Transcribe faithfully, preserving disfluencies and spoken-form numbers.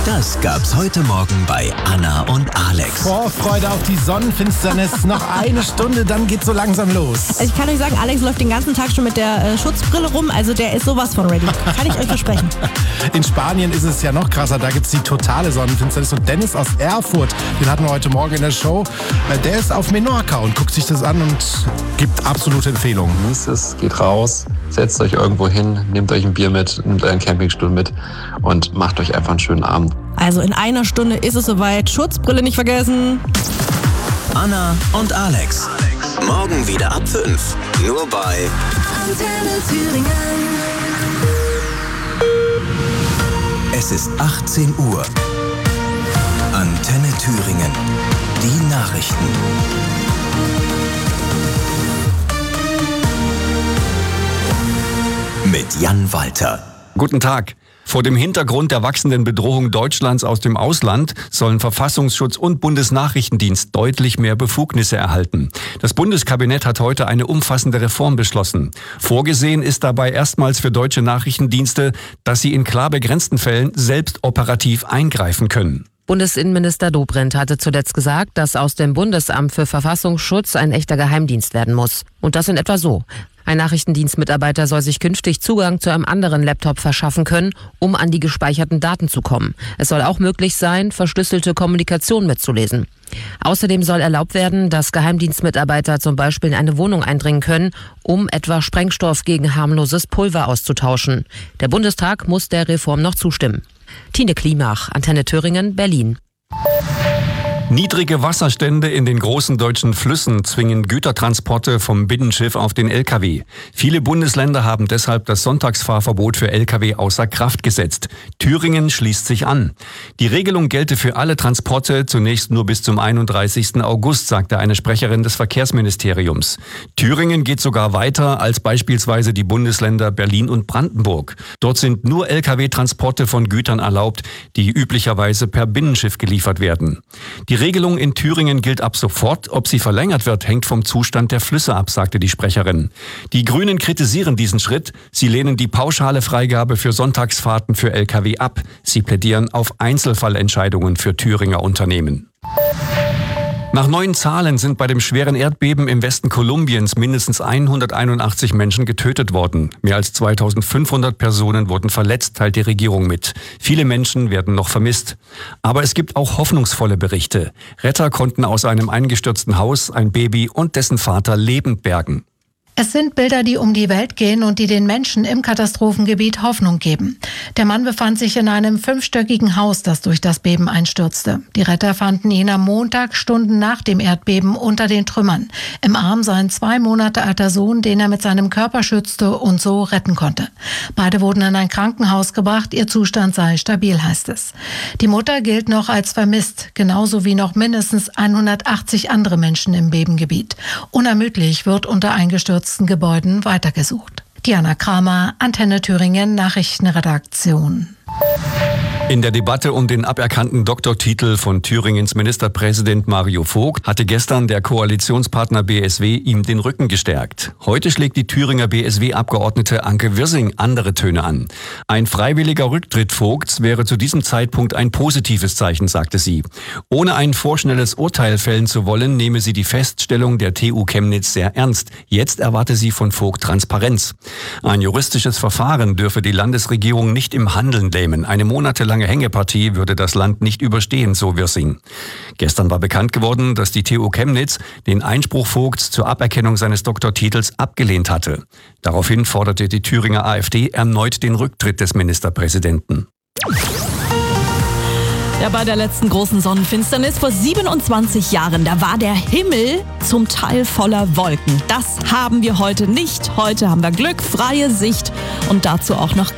Das gab's heute Morgen bei Anna und Alex. Vorfreude auf die Sonnenfinsternis. Noch eine Stunde, dann geht's so langsam los. Also ich kann euch sagen, Alex läuft den ganzen Tag schon mit der äh, Schutzbrille rum. Also der ist sowas von ready. Kann ich euch versprechen. In Spanien ist es ja noch krasser. Da gibt's die totale Sonnenfinsternis. Und Dennis aus Erfurt, den hatten wir heute Morgen in der Show. Der ist auf Menorca und guckt sich das an und gibt absolute Empfehlungen. Genießt es, geht raus, setzt euch irgendwo hin, nehmt euch ein Bier mit, nehmt euren Campingstuhl mit und macht euch einfach einen schönen Abend. Also in einer Stunde ist es soweit. Schutzbrille nicht vergessen. Anna und Alex. Morgen wieder ab fünf. Nur bei Antenne Thüringen. Es ist achtzehn Uhr. Antenne Thüringen. Die Nachrichten. Mit Jan Walter. Guten Tag. Vor dem Hintergrund der wachsenden Bedrohung Deutschlands aus dem Ausland sollen Verfassungsschutz und Bundesnachrichtendienst deutlich mehr Befugnisse erhalten. Das Bundeskabinett hat heute eine umfassende Reform beschlossen. Vorgesehen ist dabei erstmals für deutsche Nachrichtendienste, dass sie in klar begrenzten Fällen selbst operativ eingreifen können. Bundesinnenminister Dobrindt hatte zuletzt gesagt, dass aus dem Bundesamt für Verfassungsschutz ein echter Geheimdienst werden muss. Und das in etwa so. Ein Nachrichtendienstmitarbeiter soll sich künftig Zugang zu einem anderen Laptop verschaffen können, um an die gespeicherten Daten zu kommen. Es soll auch möglich sein, verschlüsselte Kommunikation mitzulesen. Außerdem soll erlaubt werden, dass Geheimdienstmitarbeiter zum Beispiel in eine Wohnung eindringen können, um etwa Sprengstoff gegen harmloses Pulver auszutauschen. Der Bundestag muss der Reform noch zustimmen. Tine Klimach, Antenne Thüringen, Berlin. Niedrige Wasserstände in den großen deutschen Flüssen zwingen Gütertransporte vom Binnenschiff auf den L K W. Viele Bundesländer haben deshalb das Sonntagsfahrverbot für L K W außer Kraft gesetzt. Thüringen schließt sich an. Die Regelung gelte für alle Transporte zunächst nur bis zum einunddreißigsten August, sagte eine Sprecherin des Verkehrsministeriums. Thüringen geht sogar weiter als beispielsweise die Bundesländer Berlin und Brandenburg. Dort sind nur L K W-Transporte von Gütern erlaubt, die üblicherweise per Binnenschiff geliefert werden. Die Die Regelung in Thüringen gilt ab sofort. Ob sie verlängert wird, hängt vom Zustand der Flüsse ab, sagte die Sprecherin. Die Grünen kritisieren diesen Schritt. Sie lehnen die pauschale Freigabe für Sonntagsfahrten für L K W ab. Sie plädieren auf Einzelfallentscheidungen für Thüringer Unternehmen. Nach neuen Zahlen sind bei dem schweren Erdbeben im Westen Kolumbiens mindestens hunderteinundachtzig Menschen getötet worden. Mehr als zweitausendfünfhundert Personen wurden verletzt, teilt die Regierung mit. Viele Menschen werden noch vermisst. Aber es gibt auch hoffnungsvolle Berichte. Retter konnten aus einem eingestürzten Haus ein Baby und dessen Vater lebend bergen. Es sind Bilder, die um die Welt gehen und die den Menschen im Katastrophengebiet Hoffnung geben. Der Mann befand sich in einem fünfstöckigen Haus, das durch das Beben einstürzte. Die Retter fanden ihn am Montag, Stunden nach dem Erdbeben, unter den Trümmern. Im Arm sein zwei Monate alter Sohn, den er mit seinem Körper schützte und so retten konnte. Beide wurden in ein Krankenhaus gebracht. Ihr Zustand sei stabil, heißt es. Die Mutter gilt noch als vermisst, genauso wie noch mindestens hundertachtzig andere Menschen im Bebengebiet. Unermüdlich wird unter eingestürzten Gebäuden weitergesucht. Diana Kramer, Antenne Thüringen, Nachrichtenredaktion. In der Debatte um den aberkannten Doktortitel von Thüringens Ministerpräsident Mario Vogt hatte gestern der Koalitionspartner B S W ihm den Rücken gestärkt. Heute schlägt die Thüringer B S W-Abgeordnete Anke Wirsing andere Töne an. Ein freiwilliger Rücktritt Vogts wäre zu diesem Zeitpunkt ein positives Zeichen, sagte sie. Ohne ein vorschnelles Urteil fällen zu wollen, nehme sie die Feststellung der T U Chemnitz sehr ernst. Jetzt erwarte sie von Vogt Transparenz. Ein juristisches Verfahren dürfe die Landesregierung nicht im Handeln lähmen. Eine monatelange Hängepartie würde das Land nicht überstehen, so Wirsing. Gestern war bekannt geworden, dass die T U Chemnitz den Einspruch Vogts zur Aberkennung seines Doktortitels abgelehnt hatte. Daraufhin forderte die Thüringer AfD erneut den Rücktritt des Ministerpräsidenten. Ja, bei der letzten großen Sonnenfinsternis vor siebenundzwanzig Jahren, da war der Himmel zum Teil voller Wolken. Das haben wir heute nicht. Heute haben wir Glück, freie Sicht und dazu auch noch